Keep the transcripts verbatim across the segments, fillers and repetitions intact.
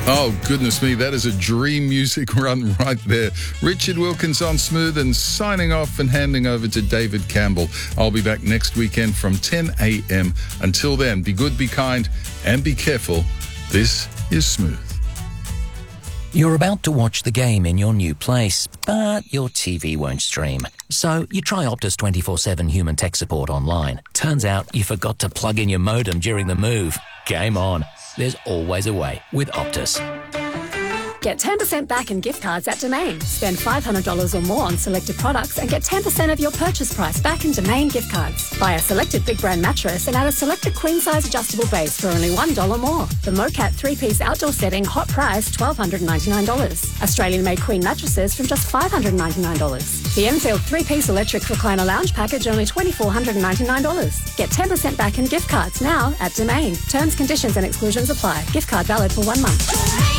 Oh, goodness me, that is a dream music run right there. Richard Wilkins on Smooth and signing off and handing over to David Campbell. I'll be back next weekend from ten a.m. Until then, be good, be kind, and be careful. This is Smooth. You're about to watch the game in your new place, but your T V won't stream. So you try Optus twenty-four seven human tech support online. Turns out you forgot to plug in your modem during the move. Game on. There's always a way with Optus. Get ten percent back in gift cards at Domain. Spend five hundred dollars or more on selected products and get ten percent of your purchase price back in Domain gift cards. Buy a selected big brand mattress and add a selected queen size adjustable base for only one dollar more. The Mocat three-piece outdoor setting, hot price, one thousand two hundred ninety-nine dollars. Australian-made queen mattresses from just five hundred ninety-nine dollars. The Enfield three-piece electric recliner lounge package, only two thousand four hundred ninety-nine dollars. Get ten percent back in gift cards now at Domain. Terms, conditions and exclusions apply. Gift card valid for one month.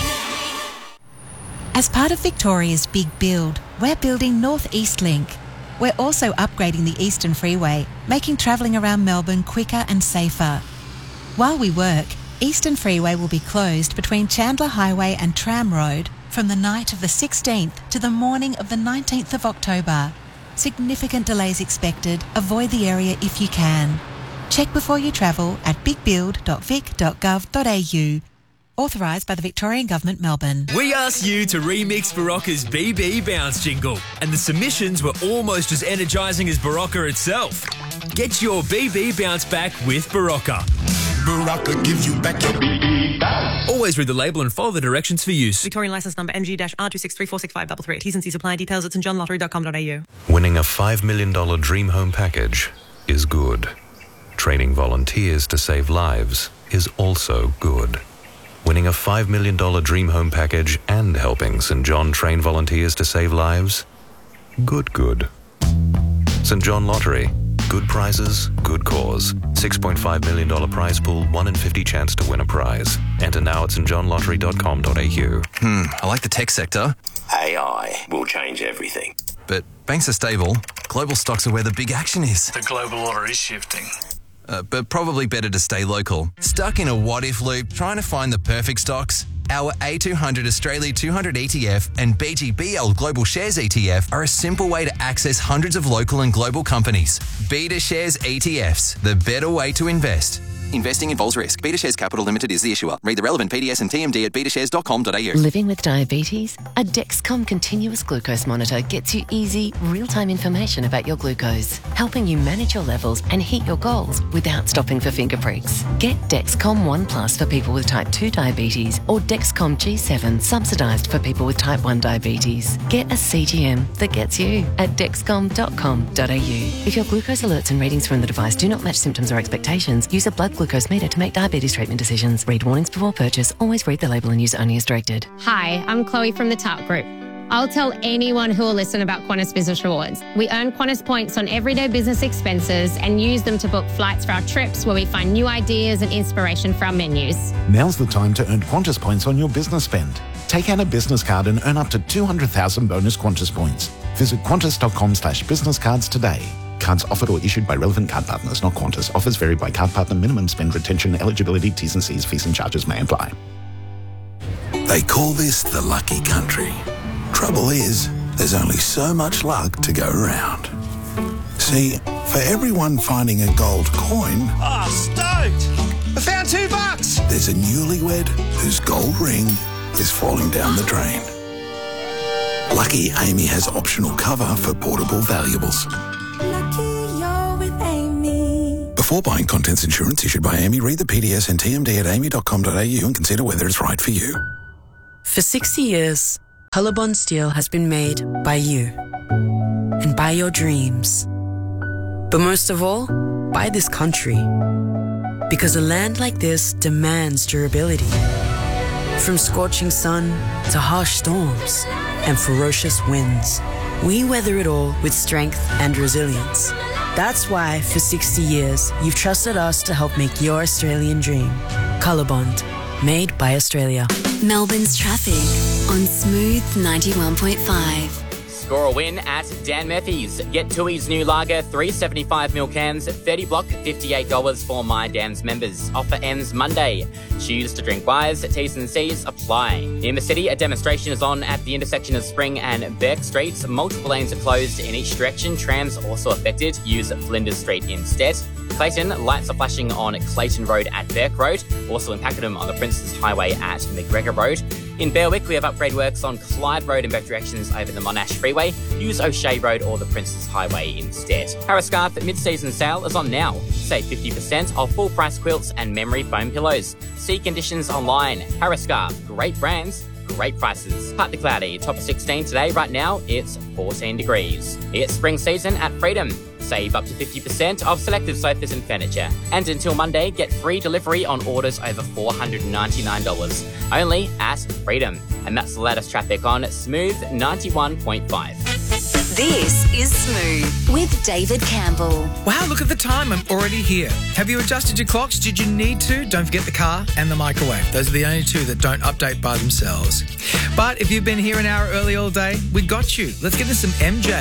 As part of Victoria's Big Build, we're building North East Link. We're also upgrading the Eastern Freeway, making travelling around Melbourne quicker and safer. While we work, Eastern Freeway will be closed between Chandler Highway and Tram Road from the night of the sixteenth to the morning of the nineteenth of October. Significant delays expected. Avoid the area if you can. Check before you travel at big build dot vic dot gov dot a u. Authorised by the Victorian Government, Melbourne. We asked you to remix Barocca's B B Bounce jingle, and the submissions were almost as energising as Barocca itself. Get your B B Bounce back with Barocca. Barocca gives you back your B B Bounce. Always read the label and follow the directions for use. Victorian licence number N G R two six three four six five three three. T's and C's apply. Details at st john lottery dot com dot a u. Winning a five million dollars dream home package is good. Training volunteers to save lives is also good. Winning a five million dollars dream home package and helping St John train volunteers to save lives? Good, good. St John Lottery. Good prizes, good cause. six point five million dollars prize pool, one in fifty chance to win a prize. Enter now at st john lottery dot com dot a u. Hmm, I like the tech sector. A I will change everything. But banks are stable. Global stocks are where the big action is. The global order is shifting. Uh, but probably better to stay local. Stuck in a what-if loop trying to find the perfect stocks? Our A two hundred Australia two hundred E T F and B G B L Global Shares E T F are a simple way to access hundreds of local and global companies. Beta Shares E T Fs, the better way to invest. Investing involves risk. Beta Shares Capital Limited is the issuer. Read the relevant P D S and T M D at beta shares dot com dot a u. Living with diabetes? A Dexcom continuous glucose monitor gets you easy, real-time information about your glucose, helping you manage your levels and hit your goals without stopping for finger pricks. Get Dexcom One Plus for people with type two diabetes or Dexcom G seven subsidised for people with type one diabetes. Get a C G M that gets you at dexcom dot com dot a u. If your glucose alerts and readings from the device do not match symptoms or expectations, use a blood glucose meter to make diabetes treatment decisions. Read warnings before purchase. Always read the label and use only as directed. Hi, I'm Chloe from the Tart Group. I'll tell anyone who will listen about Qantas Business Rewards. We earn Qantas points on everyday business expenses and use them to book flights for our trips where we find new ideas and inspiration for our menus. Now's the time to earn Qantas points on your business spend. Take out a business card and earn up to two hundred thousand bonus Qantas points. Visit qantas dot com slash business cards today. Cards offered or issued by relevant card partners, not Qantas. Offers vary by card partner. Minimum spend, retention, eligibility, T's and C's, fees and charges may apply. They call this the lucky country. Trouble is, there's only so much luck to go around. See, for everyone finding a gold coin... Oh, stoked! I found two bucks! There's a newlywed whose gold ring is falling down the drain. Lucky Amy has optional cover for portable valuables. Before buying contents insurance issued by Amy, read the P D S and T M D at amy dot com dot a u and consider whether it's right for you. For sixty years, Colorbond Steel has been made by you and by your dreams. But most of all, by this country. Because a land like this demands durability. From scorching sun to harsh storms and ferocious winds, we weather it all with strength and resilience. That's why, for sixty years, you've trusted us to help make your Australian dream. Colorbond, made by Australia. Melbourne's traffic on Smooth ninety-one point five. Score a win at Dan Murphy's. Get Tui's new lager, three seventy-five mil cans, thirty block, fifty-eight dollars for My Dan's members. Offer ends Monday. Choose to drink wise. T's and C's apply. In the city, a demonstration is on at the intersection of Spring and Burke Streets. Multiple lanes are closed in each direction. Trams also affected. Use Flinders Street instead. Clayton, lights are flashing on Clayton Road at Burke Road. Also in Pakenham on the Princes Highway at McGregor Road. In Berwick, we have upgrade works on Clyde Road in both directions over the Monash Freeway. Use O'Shea Road or the Princes Highway instead. Harriscarth mid-season sale is on now. Save fifty percent off full-price quilts and memory foam pillows. See conditions online. Harriscarth, great brands, great prices. Partly cloudy, top of sixteen today. Right now, it's fourteen degrees. It's spring season at Freedom. Save up to fifty percent off selected sofas and furniture. And until Monday, get free delivery on orders over four hundred ninety-nine dollars. Only at Freedom. And that's the latest traffic on Smooth ninety-one point five. This is Smooth with David Campbell. Wow, look at the time. I'm already here. Have you adjusted your clocks? Did you need to? Don't forget the car and the microwave. Those are the only two that don't update by themselves. But if you've been here an hour early all day, we got you. Let's get into some M J.